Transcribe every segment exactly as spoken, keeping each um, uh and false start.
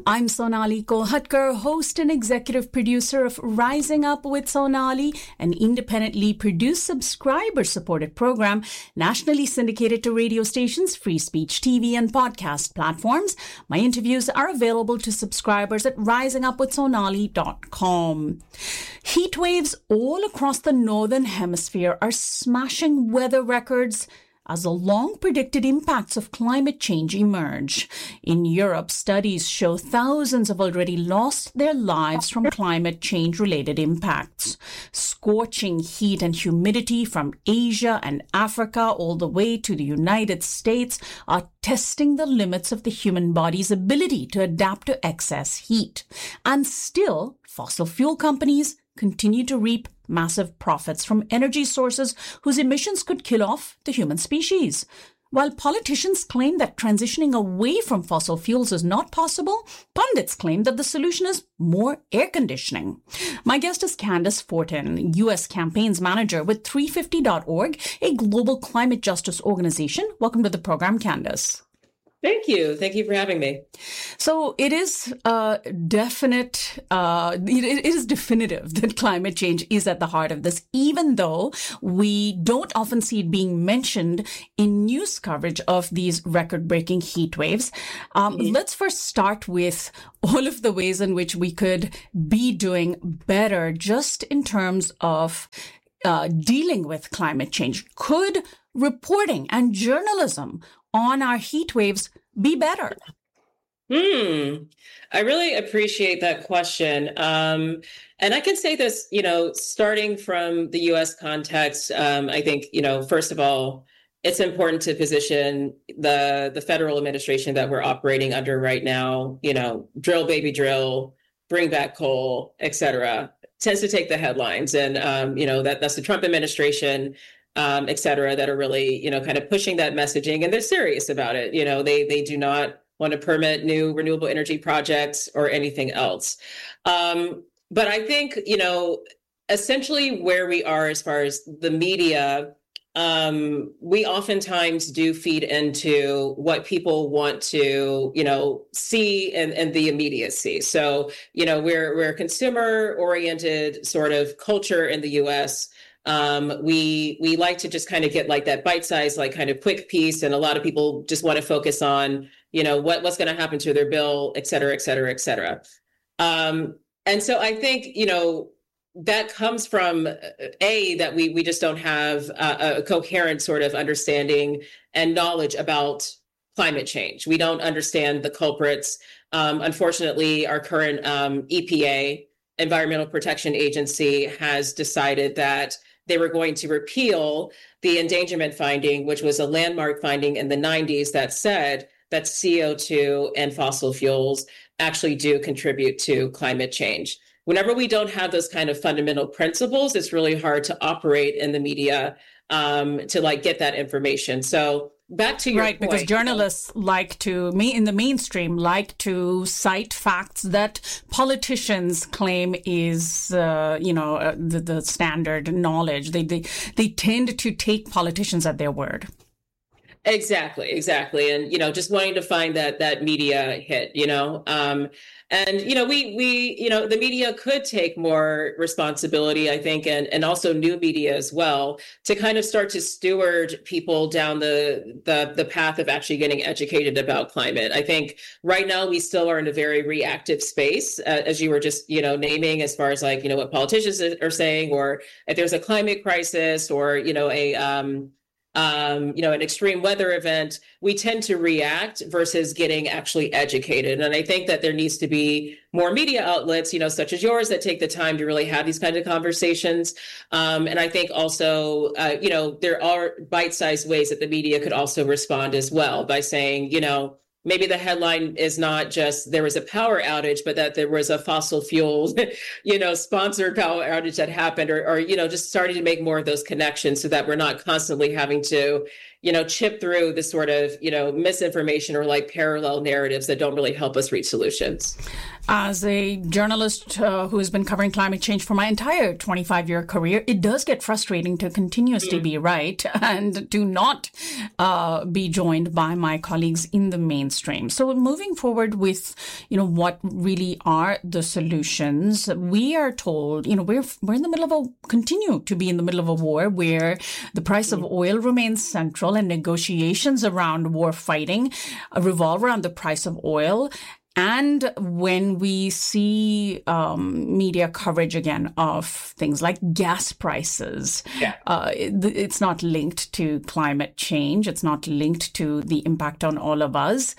I'm Sonali Kolhatkar, host and executive producer of Rising Up with Sonali, an independently produced, subscriber-supported program nationally syndicated to radio stations, free speech T V, and podcast platforms. My interviews are available to subscribers at rising up with sonali dot com. Heat waves all across the northern hemisphere are smashing weather records as the long-predicted impacts of climate change emerge. In Europe, studies show thousands have already lost their lives from climate change-related impacts. Scorching heat and humidity from Asia and Africa all the way to the United States are testing the limits of the human body's ability to adapt to excess heat. And still, fossil fuel companies continue to reap massive profits from energy sources whose emissions could kill off the human species. While politicians claim that transitioning away from fossil fuels is not possible, pundits claim that the solution is more air conditioning. My guest is Candace Fortin, U S campaigns manager with three fifty dot org, a global climate justice organization. Welcome to the program, Candace. Thank you. Thank you for having me. So it is uh, definite, uh, it, it is definitive that climate change is at the heart of this, even though we don't often see it being mentioned in news coverage of these record-breaking heat waves. Um, mm-hmm. Let's first start with all of the ways in which we could be doing better just in terms of uh, dealing with climate change. Could reporting and journalism on our heat waves be better? Hmm. I really appreciate that question. Um, and I can say this, you know, starting from the U S context, um, I think, you know, first of all, it's important to position the, the federal administration that we're operating under right now, you know, drill, baby, drill, bring back coal, et cetera, tends to take the headlines. And, um, you know, that that's the Trump administration, Um, et cetera, that are really, you know, kind of pushing that messaging, and they're serious about it. You know, they they do not want to permit new renewable energy projects or anything else. Um, but I think, you know, essentially where we are as far as the media, um, we oftentimes do feed into what people want to, you know, see and, and the immediacy. So, you know, we're we're a consumer-oriented sort of culture in the U S. Um, we we like to just kind of get like that bite-sized, like kind of quick piece. And a lot of people just want to focus on, you know, what, what's going to happen to their bill, et cetera, et cetera, et cetera. Um, and so I think, you know, that comes from, A, that we we just don't have a, a coherent sort of understanding and knowledge about climate change. We don't understand the culprits. Um, unfortunately, our current um, E P A, Environmental Protection Agency, has decided that they were going to repeal the endangerment finding, which was a landmark finding in the nineties that said that C O two and fossil fuels actually do contribute to climate change. Whenever we don't have those kind of fundamental principles, it's really hard to operate in the media um, to like get that information. So back to your right, point. Because journalists like to, me in the mainstream, like to cite facts that politicians claim is, uh, you know, uh, the, the standard knowledge. They, they they tend to take politicians at their word. Exactly, exactly, and you know, just wanting to find that that media hit, you know, um, and you know, we we you know, the media could take more responsibility, I think, and and also new media as well, to kind of start to steward people down the the the path of actually getting educated about climate. I think right now we still are in a very reactive space, uh, as you were just you know naming, as far as like you know what politicians are saying, or if there's a climate crisis, or you know a um, Um, you know, an extreme weather event, we tend to react versus getting actually educated. And I think that there needs to be more media outlets, you know, such as yours, that take the time to really have these kinds of conversations. Um, and I think also, uh, you know, there are bite-sized ways that the media could also respond as well by saying, you know, maybe the headline is not just there was a power outage, but that there was a fossil fuel, you know, sponsored power outage that happened, or, or, you know, just starting to make more of those connections so that we're not constantly having to you know, chip through the sort of, you know, misinformation or like parallel narratives that don't really help us reach solutions. As a journalist uh, who has been covering climate change for my entire twenty-five-year career, it does get frustrating to continuously mm. be right and to not uh, be joined by my colleagues in the mainstream. So moving forward with, you know, what really are the solutions, we are told, you know, we're we're in the middle of a, continue to be in the middle of a war where the price mm. of oil remains central and negotiations around war fighting revolve around the price of oil. And when we see um, media coverage again of things like gas prices, yeah. uh, it, it's not linked to climate change. It's not linked to the impact on all of us.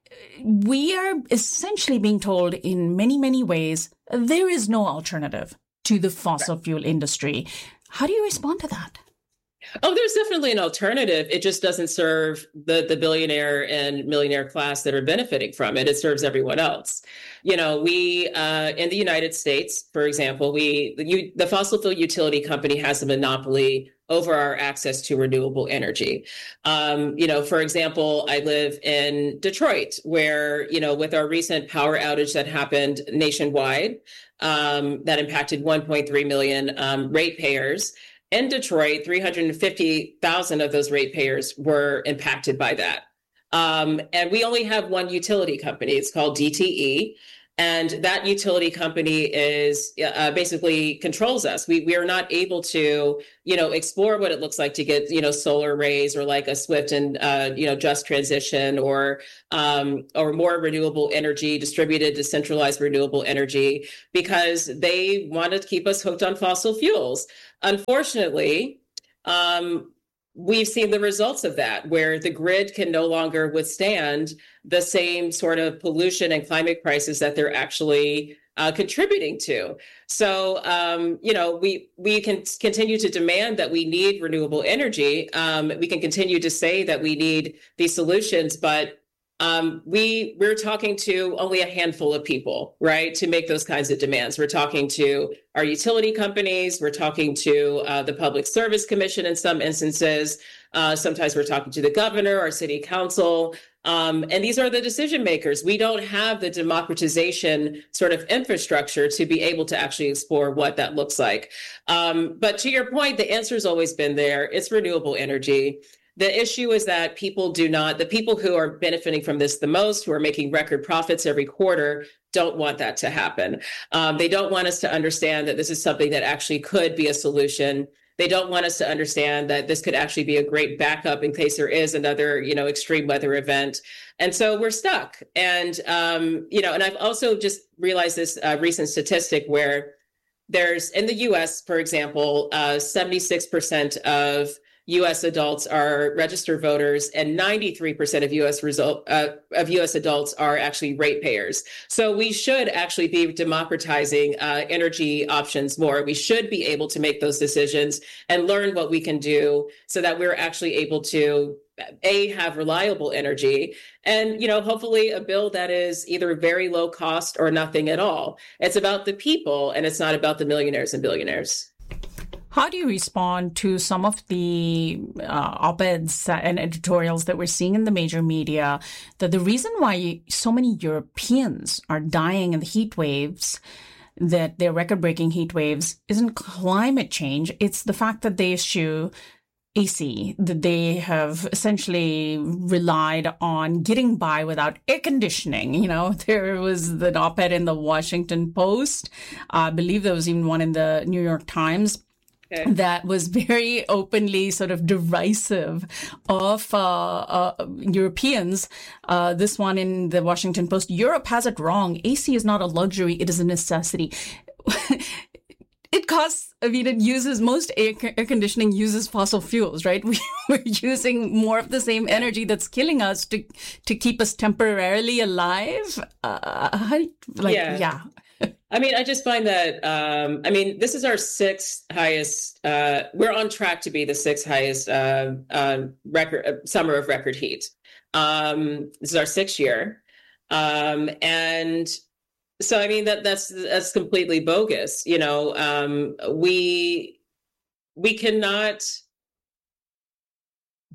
We are essentially being told in many, many ways, there is no alternative to the fossil right. fuel industry. How do you respond to that? Oh, there's definitely an alternative. It just doesn't serve the, the billionaire and millionaire class that are benefiting from it. It serves everyone else. You know, we, uh, in the United States, for example, we, the, the fossil fuel utility company has a monopoly over our access to renewable energy. Um, you know, for example, I live in Detroit, where, you know, with our recent power outage that happened nationwide, um, that impacted one point three million um, ratepayers. In Detroit, three hundred fifty thousand of those ratepayers were impacted by that. Um, and we only have one utility company. It's called D T E. And that utility company is uh, basically controls us. We we are not able to, you know, explore what it looks like to get, you know, solar arrays or like a swift and, uh, you know, just transition or um, or more renewable energy, distributed, decentralized renewable energy, because they want to keep us hooked on fossil fuels. Unfortunately, um, we've seen the results of that, where the grid can no longer withstand the same sort of pollution and climate crisis that they're actually uh, contributing to. So, um, you know, we we can continue to demand that we need renewable energy. Um, we can continue to say that we need these solutions, but Um, we, we're talking to only a handful of people, right, to make those kinds of demands. We're talking to our utility companies. We're talking to uh, the Public Service Commission in some instances. Uh, sometimes we're talking to the governor or city council. Um, and these are the decision makers. We don't have the democratization sort of infrastructure to be able to actually explore what that looks like. Um, but to your point, the answer has always been there. It's renewable energy. The issue is that people do not, the people who are benefiting from this the most, who are making record profits every quarter, don't want that to happen. Um, they don't want us to understand that this is something that actually could be a solution. They don't want us to understand that this could actually be a great backup in case there is another, you know, extreme weather event. And so we're stuck. And, um, you know, and I've also just realized this uh, recent statistic where there's, in the U S, for example, uh, seventy-six percent of U S adults are registered voters, and ninety-three percent of U S result uh, of U S adults are actually ratepayers. So we should actually be democratizing uh, energy options more. We should be able to make those decisions and learn what we can do so that we're actually able to A, have reliable energy, and, you know, hopefully a bill that is either very low cost or nothing at all. It's about the people, and it's not about the millionaires and billionaires. How do you respond to some of the uh, op-eds and editorials that we're seeing in the major media that the reason why so many Europeans are dying in the heat waves, that they're record-breaking heat waves, isn't climate change? It's the fact that they issue A C, that they have essentially relied on getting by without air conditioning. You know, there was an op-ed in the Washington Post. I believe there was even one in the New York Times. Okay. That was very openly sort of derisive of uh, uh, Europeans. Uh, this one in the Washington Post, Europe has it wrong. A C is not a luxury. It is a necessity. It costs, I mean, it uses, most air, air conditioning uses fossil fuels, right? We, we're using more of the same energy that's killing us to to keep us temporarily alive. Uh, like, yeah. yeah. I mean, I just find that, um, I mean, this is our sixth highest, uh, we're on track to be the sixth highest uh, uh, record uh, summer of record heat. Um, this is our sixth year. Um, and so, I mean, that that's that's completely bogus. You know, um, we we cannot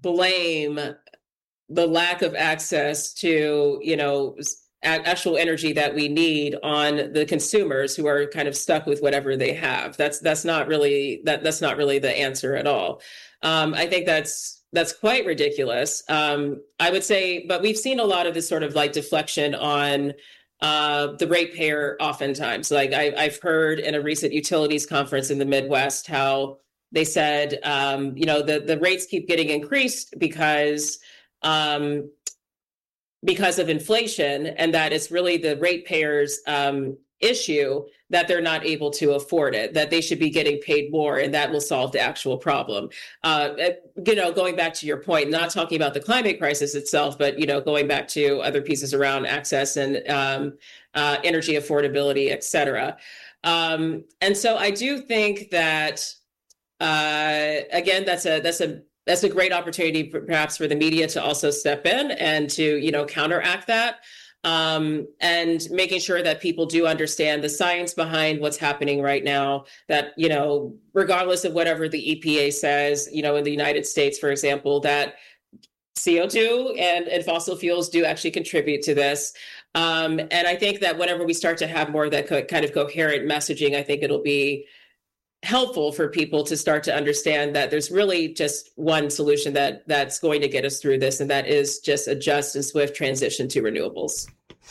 blame the lack of access to, you know, actual energy that we need on the consumers who are kind of stuck with whatever they have. That's that's not really that that's not really the answer at all. Um, I think that's that's quite ridiculous. Um, I would say, but we've seen a lot of this sort of like deflection on uh, the ratepayer. Oftentimes, like I, I've heard in a recent utilities conference in the Midwest how they said, um, you know, the the rates keep getting increased because. Um, because of inflation, and that it's really the ratepayers' um, issue that they're not able to afford it, that they should be getting paid more, and that will solve the actual problem. Uh, you know, going back to your point, not talking about the climate crisis itself, but, you know, going back to other pieces around access and um, uh, energy affordability, et cetera. Um, and so I do think that, uh, again, that's a that's a That's a great opportunity, perhaps, for the media to also step in and to, you know, counteract that, um, and making sure that people do understand the science behind what's happening right now. That, you know, regardless of whatever the E P A says, you know, in the United States, for example, that C O two and, and fossil fuels do actually contribute to this. Um, and I think that whenever we start to have more of that co- kind of coherent messaging, I think it'll be helpful for people to start to understand that there's really just one solution that that's going to get us through this, and that is just a just and swift transition to renewables.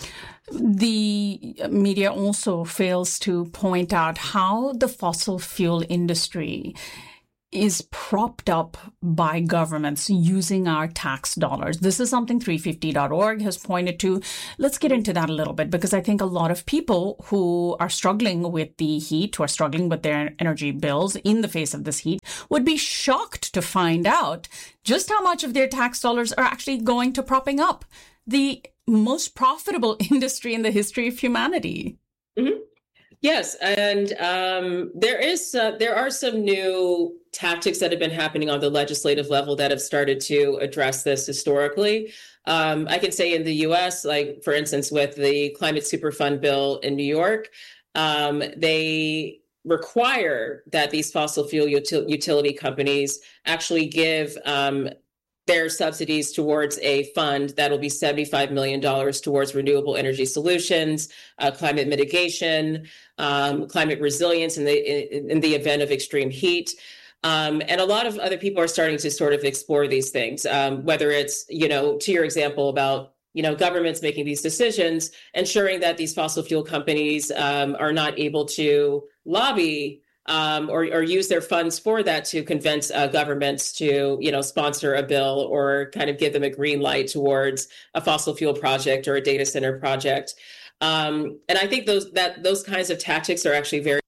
The media also fails to point out how the fossil fuel industry is propped up by governments using our tax dollars. This is something three fifty dot org has pointed to. Let's get into that a little bit, because I think a lot of people who are struggling with the heat, who are struggling with their energy bills in the face of this heat, would be shocked to find out just how much of their tax dollars are actually going to propping up the most profitable industry in the history of humanity. Mm-hmm. Yes, and um, there is uh, there are some new tactics that have been happening on the legislative level that have started to address this historically. Um, I can say in the U S, like, for instance, with the Climate Superfund bill in New York, um, they require that these fossil fuel util- utility companies actually give um, their subsidies towards a fund that'll be seventy-five million dollars towards renewable energy solutions, uh, climate mitigation, um, climate resilience in the in, in the event of extreme heat. Um, and a lot of other people are starting to sort of explore these things, um, whether it's, you know, to your example about, you know, governments making these decisions, ensuring that these fossil fuel companies um, are not able to lobby Um, or, or use their funds for that to convince uh, governments to, you know, sponsor a bill or kind of give them a green light towards a fossil fuel project or a data center project. Um, and I think those that those kinds of tactics are actually very